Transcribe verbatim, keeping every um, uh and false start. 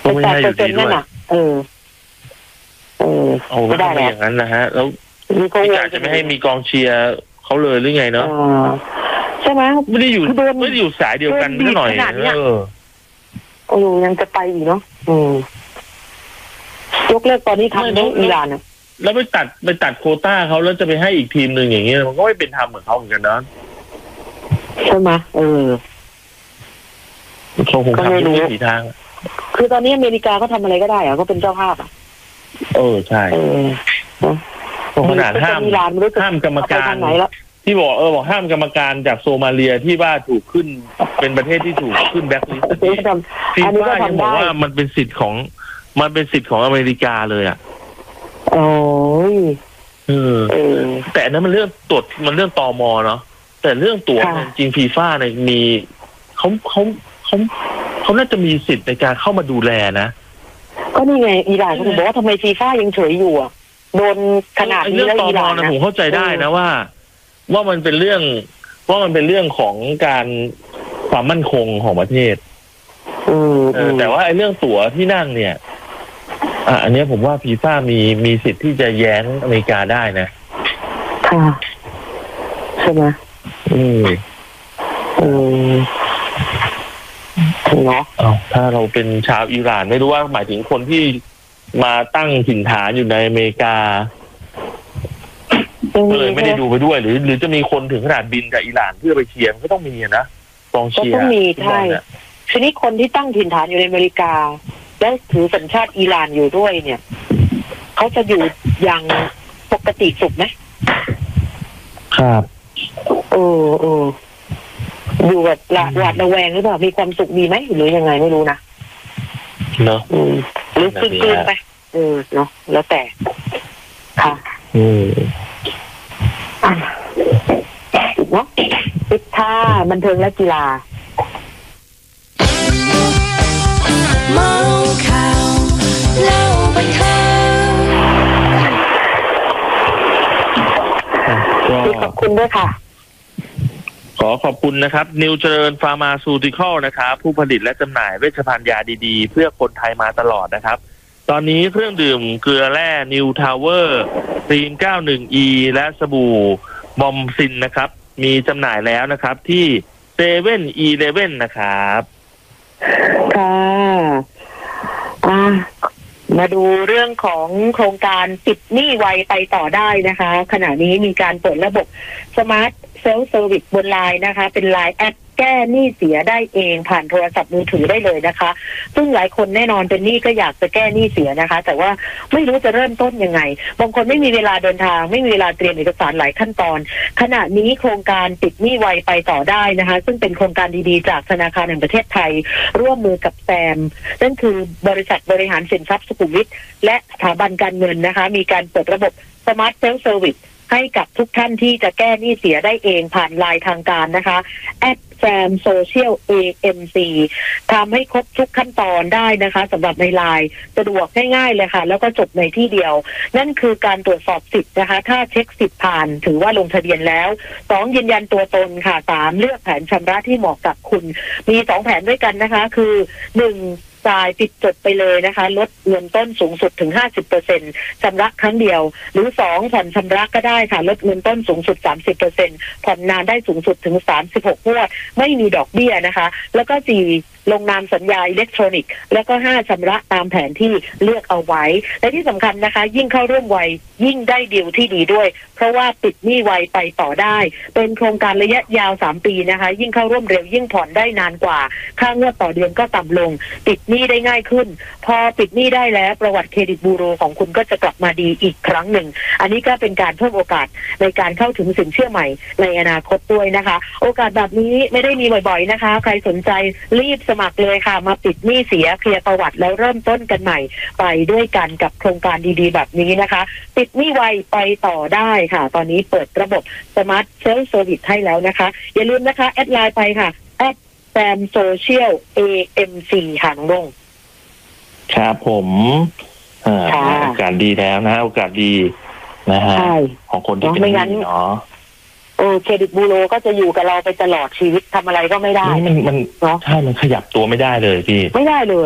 ก็ไม่ให้อยู่ดีด้วยเออเออเอาไม่ได้อย่างนั้นนะฮะแล้วพี่กาจะไม่ให้มีกองเชียร์เขาเลยหรือไงเนาะใช่ไหมไม่ได้อยู่ไม่ได้อยู่สายเดียวกันนิดหน่อยเออโอ้ยังจะไปอีกเนาะอืมยกเลิกตอนนี้ทำในอิหร่านอ่ะแล้วไปตัดไปตัดโควต้าเขาแล้วจะไปให้อีกทีมหนึ่งอย่างเงี้ยมันก็ไม่เป็นธรรมเหมือนเขาเหมือนกันนะใช่ไหมเออเขาคงทำทุกวิถีทางคือตอนนี้อเมริกาก็ทำอะไรก็ได้อะก็เป็นเจ้าภาพอ่ะเออใช่ขนาดห้ามห้ามกรรมการที่บอกเออบอกห้ามกรรมการจากโซมาเลียที่ว่าถูกขึ้นเป็นประเทศที่ถูกขึ้นแบ็คลิสต์ฟีฟ่ายังบอกว่ามันเป็นสิทธิ์ของมันเป็นสิทธิ์ของอเมริกาเลยอ่ะโอ้ยเออแต่นั้นมันเรื่องตรวจมันเรื่องตม.เนาะแต่เรื่องตั๋วจริงฟีฟ่าเนี่ยมีเขาเขาเขาเขาน่าจะมีสิทธิ์ในการเข้ามาดูแลนะก็นี่ไงอิหร่านเขาบอกว่าทำไมฟีฟ่ายังเฉยอยู่อ่ะโดนขนาดนี้แล้วอิหร่านนะผมเข้าใจได้นะว่าว่ามันเป็นเรื่องว่ามันเป็นเรื่องของการความมั่นคงของประเทศเออแต่ว่าไอ้เรื่องตั๋วที่นั่งเนี่ยอ่ะอันนี้ผมว่าฟีฟ่ามีมีสิทธิ์ที่จะแย้งอเมริกาได้นะค่ะใช่ไหมอืมอืมเนาะถ้าเราเป็นชาวอิหร่านไม่รู้ว่าหมายถึงคนที่มาตั้งถิ่นฐานอยู่ในอเมริกาก็เลยไม่ได้ดูไปด้วยหรือหรือจะมีคนถึงขนาดบินจากอิหร่านเพื่อไปเชียร์ก็ต้องมีนะกองเชียร์ก็ต้องมีใช่ทีนี้คนที่ตั้งถิ่นฐานอยู่ในอเมริกาและถือสัญชาติอิหร่านอยู่ด้วยเนี่ยเขาจะอยู่อย่างปกติสุขไหมครับเออเอออยู่แบบหวาดระแวงหรือเปล่ามีความสุขดีไหมหรือยังไงไม่รู้นะเนาะหรือคืนๆไปเออเนาะแล้วแต่ค่ะอืมอ่ะเนาะปิดท่าบันเทิงและกีฬาเมาข่าวเล่าบันเทิงขอบคุณด้วยค่ะขอขอบคุณนะครับนิวเจริญฟาร์มาซูติคอลนะครับผู้ผลิตและจำหน่ายเวชภัณฑ์ยาดีๆเพื่อคนไทยมาตลอดนะครับตอนนี้เครื่องดื่มเกลือแร่นิวทาวเวอร์ตีน เก้าสิบเอ็ด อี และสบู่บอมซินนะครับมีจำหน่ายแล้วนะครับที่เซเว่นอีเลฟเว่นนะครับค่ะอ่ามาดูเรื่องของโครงการปิดหนี้ไวไปต่อได้นะคะขณะนี้มีการเปิดระบบสมาร์ทเซลฟ์เซอร์วิสบนไลน์นะคะเป็นไลน์แอดแก้หนี้เสียได้เองผ่านโทรศัพท์มือถือได้เลยนะคะซึ่งหลายคนแน่นอนเป็นหนี้ก็อยากจะแก้หนี้เสียนะคะแต่ว่าไม่รู้จะเริ่มต้นยังไงบางคนไม่มีเวลาเดินทางไม่มีเวลาเตรียมเอกสารหลายขั้นตอนขณะนี้โครงการปิดหนี้ไวไปต่อได้นะคะซึ่งเป็นโครงการดีๆจากธนาคารแห่งประเทศไทยร่วมมือกับแซมนั่นคือบริษัทบริหารสินทรัพย์สุขุมวิทและสถาบันการเงินนะคะมีการเปิดระบบสมาร์ทเซลฟ์เซอร์วิสให้กับทุกท่านที่จะแก้หนี้เสียได้เองผ่านไลน์ทางการนะคะแอดแซมโซเชียล เอ เอ็ม ซี ทำให้ครบทุกขั้นตอนได้นะคะสำหรับในไลน์สะดวกง่ายๆเลยค่ะแล้วก็จบในที่เดียวนั่นคือการตรวจสอบสิทธิ์นะคะถ้าเช็คสิทธิ์ผ่านถือว่าลงทะเบียนแล้วสองยืนยันตัวตนค่ะสามเลือกแผนชำระที่เหมาะกับคุณมีสองแผนด้วยกันนะคะคือหนึ่งจ่ายปิดจดไปเลยนะคะลดเงินต้นสูงสุดถึง ห้าสิบเปอร์เซ็นต์ ชำระครั้งเดียวหรือสองผ่อนชำระก็ได้ค่ะลดเงินต้นสูงสุด สามสิบเปอร์เซ็นต์ ผ่อนนานได้สูงสุดถึงสามสิบหกงวดไม่มีดอกเบี้ยนะคะแล้วก็สี่ลงนามสัญญาอิเล็กทรอนิกส์แล้วก็ห้าชำระตามแผนที่เลือกเอาไว้และที่สำคัญนะคะยิ่งเข้าร่วมไวยิ่งได้ดีลที่ดีด้วยเพราะว่าปิดหนี้ไวไปต่อได้เป็นโครงการระยะยาวสามปีนะคะยิ่งเข้าร่วมเร็วยิ่งผ่อนได้นานกว่าค่างวดต่อเดือนก็ต่ำลงปิดหนี้ได้ง่ายขึ้นพอปิดหนี้ได้แล้วประวัติเครดิตบูโรของคุณก็จะกลับมาดีอีกครั้งหนึ่งอันนี้ก็เป็นการเพิ่มโอกาสในการเข้าถึงสินเชื่อใหม่ในอนาคตด้วยนะคะโอกาสแบบนี้ไม่ได้มีบ่อยๆนะคะใครสนใจรีบสมัครเลยค่ะมาปิดหนี้เสียเคลียร์ประวัติแล้วเริ่มต้นกันใหม่ไปด้วยกันกับโครงการดีๆแบบนี้นะคะปิดหนี้ไวไปต่อได้ค่ะตอนนี้เปิดระบบสมาร์ทเซลฟ์เซอร์วิสให้แล้วนะคะอย่าลืมนะคะแอดไลน์ไปค่ะแอดแซมโซเชียล เอ เอ็ม ซี ค่ะน้องรุ่งครับผมอ่าโอกาสดีแล้วนะโอกาสดีนะฮะของคนที่เป็นหนี้เนาะเออเครดิตบูโรก็จะอยู่กับเราไปตลอดชีวิตทำอะไรก็ไม่ได้มันมันใช่มันขยับตัวไม่ได้เลยพี่ไม่ได้เลย